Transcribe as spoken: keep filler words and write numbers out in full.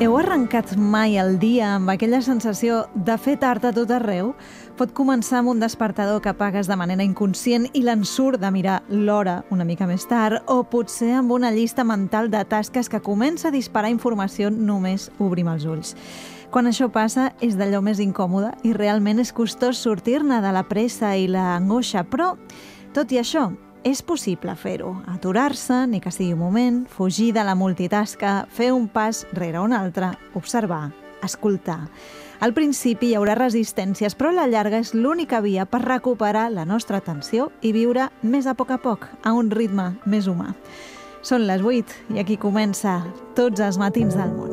Heu arrencat mai el dia amb aquella sensació de fer tard a tot arreu? Pot començar amb un despertador que apagues de manera inconscient i l'ensurt de mirar l'hora una mica més tard, o potser amb una llista mental de tasques que comença a disparar informació només obrim els ulls. Quan això passa és d'allò més incòmode i realment és costós sortir-ne de la pressa i l'angoixa, però tot i això, és possible fer-ho, aturar-se, ni que sigui un moment, fugir de la multitasca, fer un pas rere un altre, observar, escoltar. Al principi hi haurà resistències, però a la llarga és l'única via per recuperar la nostra atenció i viure més a poc a poc, a un ritme més humà. Són les vuit i aquí comença Tots els matins del món.